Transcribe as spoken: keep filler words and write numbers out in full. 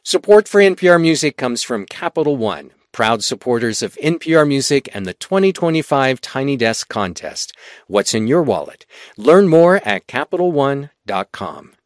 Support for N P R Music comes from Capital One, proud supporters of N P R Music and the twenty twenty-five Tiny Desk Contest. What's in your wallet? Learn more at Capital One dot com.